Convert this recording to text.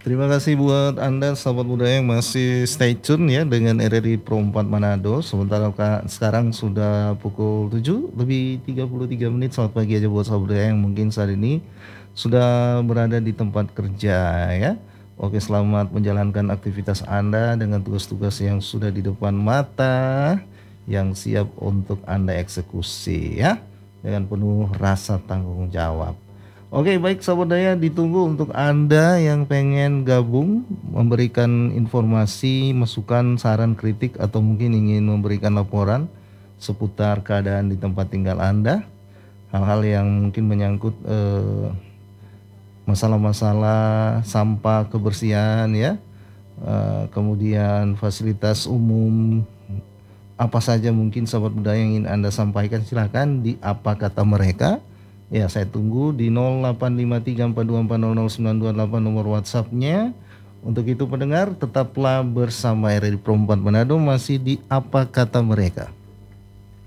Terima kasih buat Anda sahabat budaya yang masih stay tune ya dengan RRI Pro 4 Manado. Sementara sekarang sudah pukul 7 lebih 33 menit. Selamat pagi aja buat sahabat budaya yang mungkin saat ini sudah berada di tempat kerja ya. Oke, selamat menjalankan aktivitas Anda dengan tugas-tugas yang sudah di depan mata yang siap untuk Anda eksekusi ya dengan penuh rasa tanggung jawab. Oke, baik sahabat daya, ditunggu untuk Anda yang pengen gabung memberikan informasi, masukan, saran, kritik atau mungkin ingin memberikan laporan seputar keadaan di tempat tinggal Anda, hal-hal yang mungkin menyangkut masalah-masalah sampah, kebersihan ya, kemudian fasilitas umum, apa saja mungkin sahabat budaya yang ingin Anda sampaikan, silahkan di apa kata mereka. Ya, saya tunggu di 085342400928 nomor WhatsApp-nya. Untuk itu pendengar, tetaplah bersama RRI Pro 4 Manado masih di apa kata mereka.